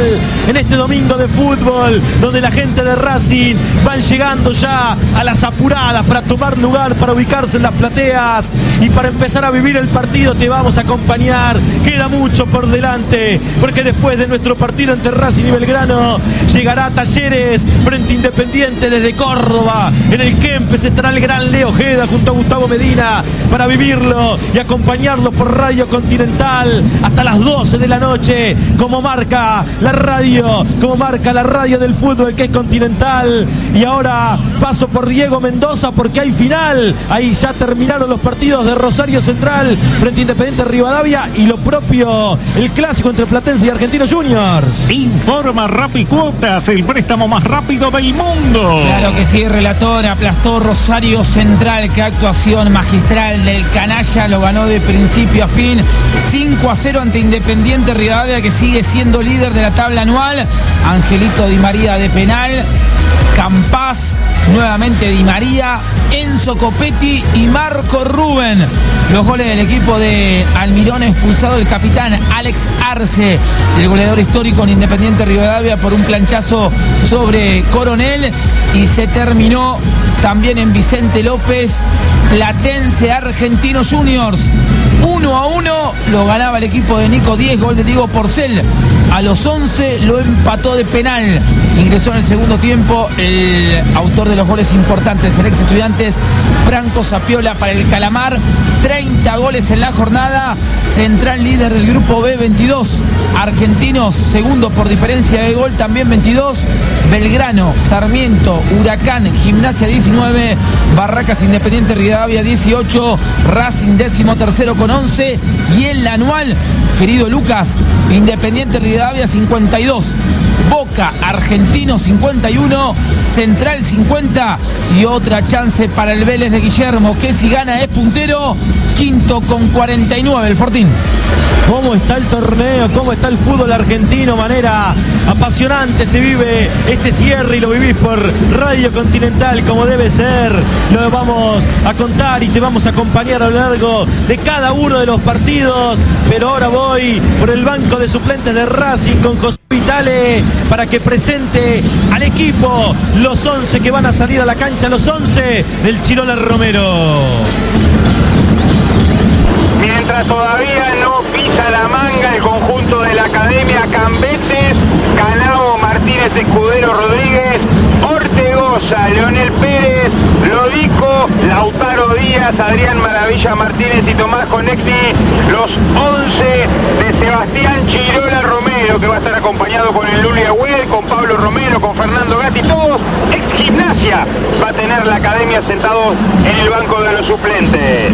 en este domingo de fútbol, donde la gente de Racing van llegando ya a las apuradas para tomar lugar, para ubicarse en las plateas y para empezar a vivir el partido. Te vamos a acompañar, queda mucho por delante, porque después de nuestro partido entre Racing y Belgrano llegará Talleres frente a Independiente desde Córdoba. En el Kempes estará el gran Leo Ojeda junto a Gustavo Medina para vivirlo y acompañarlo por Radio Continental hasta las 12 de la noche, como marca la radio del fútbol, que es Continental. Y ahora paso por Diego Mendoza porque hay final. Ahí ya terminaron los partidos de Rosario Central frente a Independiente Rivadavia y lo propio el clásico entre Platense y Argentinos Juniors. Informa Rapicuotas, el préstamo más rápido del mundo. Claro que sí, relator, aplastó Rosario Central. Qué actuación magistral del canalla, lo ganó de principio a fin, 5-0 ante Independiente Rivadavia, que sigue siendo líder de la tabla anual. Angelito Di María de penal, Campás, nuevamente Di María, Enzo Copetti y Marco Rubén. Los goles del equipo de Almirón, expulsado el capitán Alex Arce, el goleador histórico en Independiente Rivadavia, por un planchazo sobre Coronel. Y se terminó también en Vicente López, Platense Argentinos Juniors 1-1, lo ganaba el equipo de Nico 10, gol de Diego Porcel. A los 11 lo empató de penal. Ingresó en el segundo tiempo el autor de los goles importantes, el ex Estudiantes, Franco Sapiola, para el Calamar. 30 goles en la jornada. Central líder del grupo B, 22. Argentinos segundo por diferencia de gol, también 22. Belgrano, Sarmiento, Huracán, Gimnasia 19. Barracas, Independiente Rivadavia 18. Racing 13º con 11. Y en la anual, querido Lucas, Independiente Rivadavia 52. Boca, Argentino 51, Central 50 y otra chance para el Vélez de Guillermo, que si gana es puntero, quinto con 49 el Fortín. ¿Cómo está el torneo? ¿Cómo está el fútbol argentino? Manera apasionante se vive este cierre y lo vivís por Radio Continental como debe ser. Lo vamos a contar y te vamos a acompañar a lo largo de cada uno de los partidos. Pero ahora voy por el banco de suplentes de Racing con José Vitale para que presente al equipo, los 11 que van a salir a la cancha, los 11 del Chirola Romero. Mientras todavía no pisa la manga el conjunto de la Academia: Cambeses, Canao, Martínez, Escudero, Rodríguez, Ortegoza, Leonel Pérez, Lodico, Lautaro Díaz, Adrián Maravilla Martínez y Tomás Conecti. Los 11 de Sebastián Chirola Romero, que va a estar acompañado con el Luli Agüel, con Pablo Romero, con Fernando Gatti, todos ex Gimnasia. Va a tener la Academia sentados en el banco de los suplentes.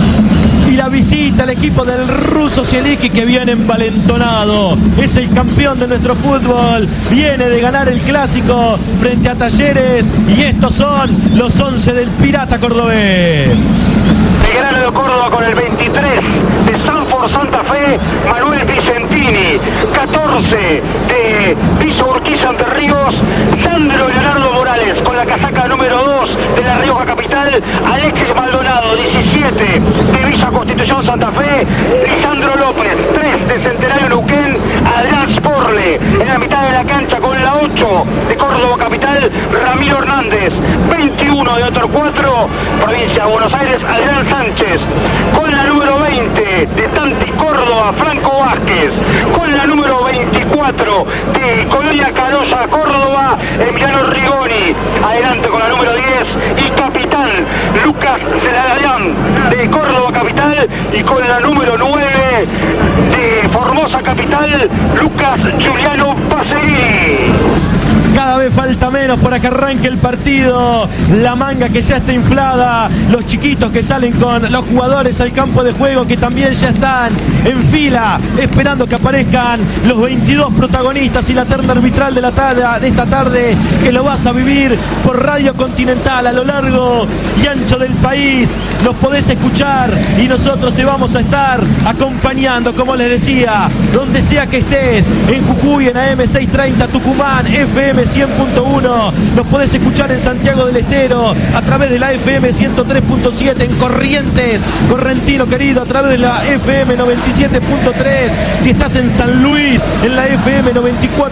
Y la visita al equipo del ruso Zielinski, que viene envalentonado. Es el campeón de nuestro fútbol. Viene de ganar el clásico frente a Talleres. Y estos son los 11 del Pirata cordobés. Belgrano de Córdoba con el 23 de Sanford Santa Fe, Manuel Vicentini. 14 de Piso Urquiza Entre Ríos, Sandro Leonardo Morales. Con la casaca número 2 de La Rioja Capital, Alexis Maldonado. 17 de Villa Constitución Santa Fe, Lisandro López. 3 de Centenario Neuquén, Adrián Sporle. En la mitad de la cancha con la 8 de Córdoba Capital, Ramiro Hernández. 21 de Otro 4, provincia de Buenos Aires, Adrián Sánchez. Con la número 20 de Tanti Córdoba, Franco Vázquez. Con la número 24 de Colonia Carolla, Córdoba, Emiliano Rigoni. Adelante con la número 10 y capitán Lucas Zeladarian de Córdoba Capital. Y con la número 9 de Formosa Capital, Lucas Giuliano Pacerini. Cada vez falta menos para que arranque el partido. La manga que ya está inflada. Los chiquitos que salen con los jugadores al campo de juego, que también ya están en fila, esperando que aparezcan los 22 protagonistas y la terna arbitral de esta tarde, que lo vas a vivir por Radio Continental a lo largo y ancho del país. Nos podés escuchar y nosotros te vamos a estar acompañando, como les decía, donde sea que estés, en Jujuy, en AM 630, Tucumán, FM 100.1. Nos podés escuchar en Santiago del Estero a través de la FM 103.7, en Corrientes, Correntino querido, a través de la FM 97.3. Si estás en San Luis, en la FM 94.